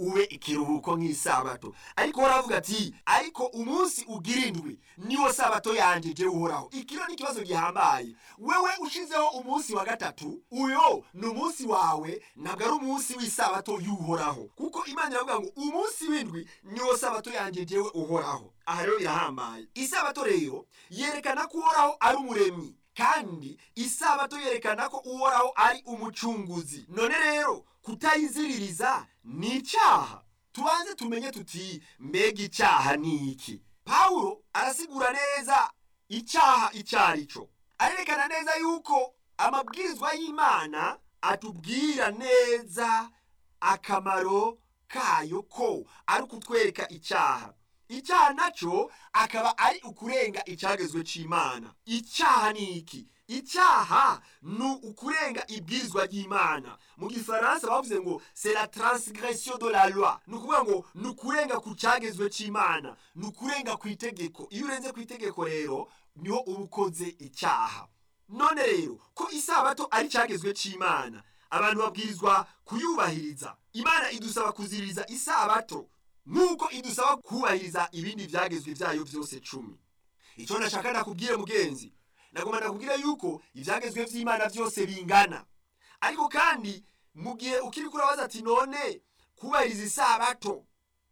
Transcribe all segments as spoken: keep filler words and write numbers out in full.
ube ikiruhuko nk'isabato. Ariko horavuga ati ariko umunsi ugira indwi niwo sabato yanje je uhoraho. Ikiro ni kibazo gihambaye. Wewe ushizeho umunsi wa gatatu, uyo ni umunsi wawe, ntabwo ari umunsi w'isabato y'uhoraho. Kuko Imana iravuga ngo umunsi w'indwi niwo sabato yanje jewe uhoraho. Aha rero birahambaye. Isabato rero yerekana ko uhoraho ari umuremyi, kandi isabato yerekana ko uhoraho ari umucunguzi. None rero kutayiziririza ni icyaha. Tubanze tumenye tuti mbega icyaha ni iki. Pawulo arasigura neza icyaha icyari cyo. Arerekana neza yuko amabwirizwa y'Imana atubwira neza akamaro kayo ko ari kutwereka icyaha. Icyaha nacyo akaba ari ukurenga icyagezwe c'Imana. Icyaha ni iki? Icyaha ni ukurenga ibwirizwa ry'Imana. Mu Gifaransa bavuze ngo c'est la transgression de la loi. Ni ukuvuga ngo ni ukurenga ku cyagezwe c'Imana, ni ukurenga ku itegeko. Iyo urenze ku itegeko rero niho uba ukoze icyaha. None rero ko isabato ari icyagezwe c'Imana, abantu babwirizwa kuyubahiriza. Imana idusaba kuziririza isabato nuko idusaba kubahiriza ibindi byagezwe byayo byose cumi. Icyo nashaka nakubwire mugenzi, nagomba nakubwire yuko ibyagezwe by'Imana byose bingana. Ariko kandi mu gihe ukiri kurabaza ati none kubahiriza isabato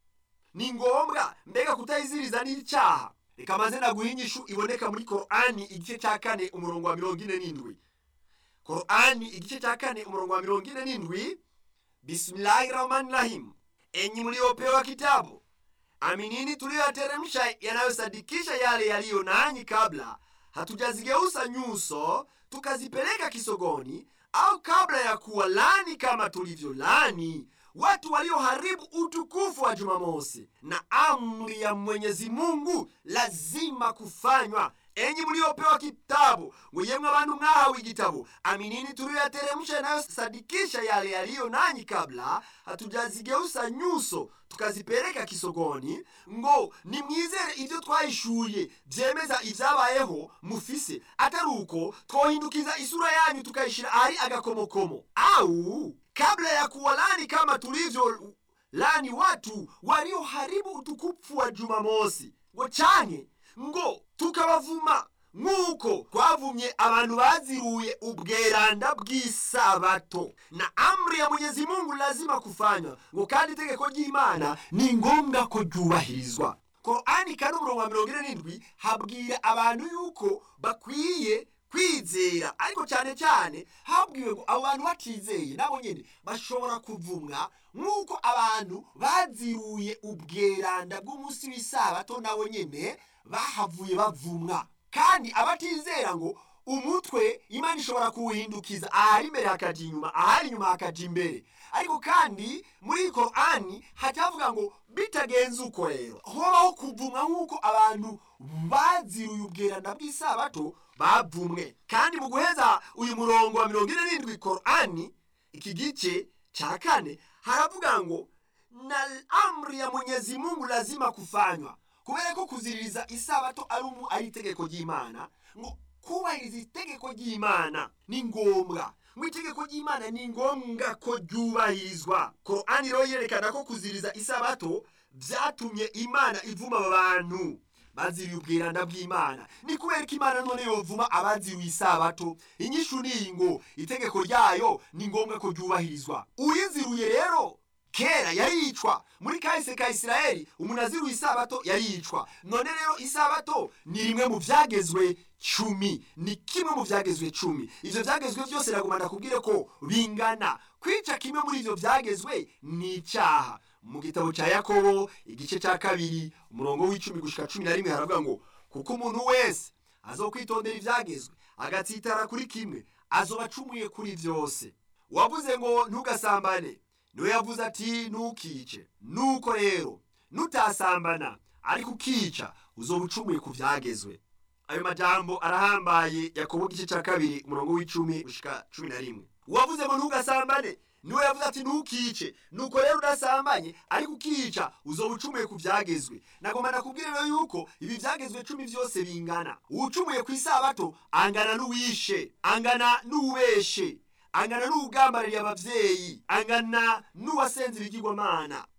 ni ngombwa, mbega kutayiziriza ni icyaha, reka maze naguha inyishu iboneka muri Korani igice cya kane umurongo wa mirongo ine n'indwi. Korani igice cya kane umurongo wa mirongo ine n'indwi. Bismillahirrahmanirrahim. Enyi mliopewa kitabu, aminini tuliyoyateremsha yanayosadikisha yale yaliyo nanyi kabla hatujazigeuza nyuso tukazipeleka kisogoni, au kabla ya kuwa lani kama tulivyo lani watu walioharibu utukufu wa Jumamosi. Na amri ya Mwenyezi Mungu lazima kufanywa. Enyi mliopewa kitabu, mweyemwe abantu mwahawe igitabo, aminini tuliyoyateremsha yanayosadikisha yale yaliyo nanyi kabla hatujazigeuza nyuso tukazipeleka kisogoni, ngo nimwizere ibyo twahishuye byemeza ibyabayeho mufise, atari uko twohindukiza isura yanyu tukayishira ahari agakomokomo. Au kabla ya kuwa lani kama tulivyo lani watu walioharibu utukufu wa Jumamosi, ngo canke ngo tukabavuma nk'uko twavumye abantu baziruye ubweranda bw'isabato. Na amri ya Mwenyezi Mungu lazima kufanywa, ngo kandi itegeko ry'Imana ni ngombwa ko ryubahirizwa. Korani kane umurongo wa mirongo ine n'indwi habwira abantu yuko bakwiye kwizera, ariko cyane cyane habwiwe ngo abo bantu batizeye nabo nyene bashobora kuvumwa nk'uko abantu baziruye ubweranda bw'umunsi w'isabato nabo nyene bahavuye bavumwa. Kandi abatizera ngo umutwe Imana ishobora kuwuhindukiza ahari imbere hakaja inyuma, ahari inyuma hakaja imbere. Ariko kandi muri Korani hatavuga ngo bitagenze uko rero hobaho kuvumwa nk'uko abantu baziruye ubweranda bw'isabato bavumwe. Kandi mu guheza uyu murongo wa mirongo ine n'indwi Korani iki gice cya kane haravuga ngo na amri ya Mwenyezi Mungu lazima kufanywa. Kubera ko kuziririza isabato ari umu ari itegeko ry'Imana, ngo kubahiriza itegeko ry'Imana ni ngombwa. Mu itegeko ry'Imana ni ngombwa ko ryubahirizwa. Korani rero yerekana ko kuziririza isabato byatumye Imana ivuma abantu baziriye ubweranda bw'Imana. Ni kubera ko Imana none yovuma abaziruye isabato? Inyishu ni ngo itegeko ryayo ni ngombwa ko ryubahirizwa. Uyiziruye rero kera yaricwa. Muri kahise ka Isiraheli umuntu aziruye isabato yaricwa. None rero isabato ni rimwe mu vyagezwe cumi, ni kimwe mu vyagezwe cumi. Ivyo vyagezwe byose nagomba kubwire ko bingana. Kwica kimwe muri ivyo vyagezwe ni icyaha. Mu gitabo cya Yakobo igice cya kabiri umurongo w'icumi gushika cumi na rimwe haravuga ngo kuko umuntu wese azokwitondera ivyagezwe agatsitara kuri kimwe azoba acumuye kuri vyose. Wavuze ngo ntugasambane, niwe yavuze ati ntukice. Nuko rero nutasambana ariko ukica uzoba ucumuye ku vyagezwe. Ayo majambo arahambaye. Yakobo igice cya kabiri umurongo w'icumi gushika cumi na rimwe. Wavuze ngo ntugasambane, niwe yavuze ati ntukice. Nuko rero udasambanye ariko ukica uzoba ucumuye ku vyagezwe. Nagomba nakubwire rero yuko ibi vyagezwe cumi vyose bingana. Ucumuye ku isabato angana n'uwishe, angana n'ubeshe, angana n'ugambarira abavyeyi, angana n'uwasenze ibigirwamana.